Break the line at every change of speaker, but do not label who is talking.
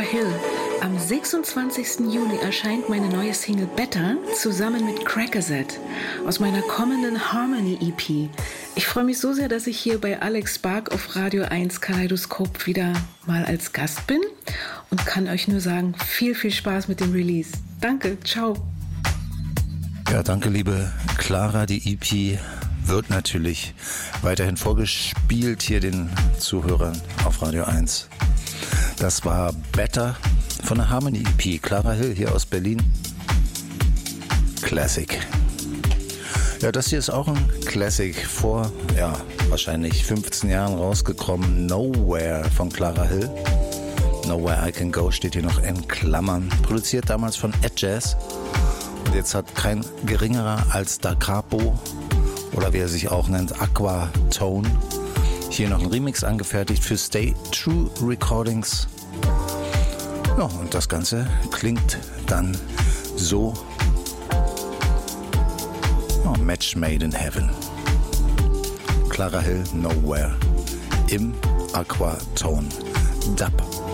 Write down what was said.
Hill. Am 26. Juni erscheint meine neue Single Better zusammen mit Crackerset aus meiner kommenden Harmony EP. Ich freue mich so sehr, dass ich hier bei Alex Spark auf Radio 1 Kaleidoskop wieder mal als Gast bin und kann euch nur sagen, viel Spaß mit dem Release. Danke, ciao.
Ja, danke, liebe Clara. Die EP wird natürlich weiterhin vorgespielt hier den Zuhörern auf Radio 1. Das war Better von der Harmony EP. Clara Hill hier aus Berlin. Classic. Ja, das hier ist auch ein Classic vor, wahrscheinlich 15 Jahren rausgekommen. Nowhere von Clara Hill. Nowhere I Can Go steht hier noch in Klammern. Produziert damals von Ed Jazz. Und jetzt hat kein geringerer als Da Capo oder wie er sich auch nennt, Aquatone, hier noch ein Remix angefertigt für Stay True Recordings. Ja, und das Ganze klingt dann so. Match made in heaven. Clara Hill, Nowhere im Aquatone Dub.